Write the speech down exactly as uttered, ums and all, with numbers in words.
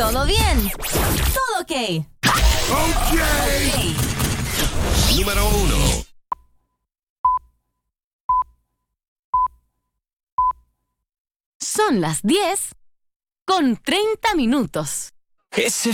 ¿Todo bien? ¿Todo ok? Okay. Número uno. Son las diez con treinta minutos. Ese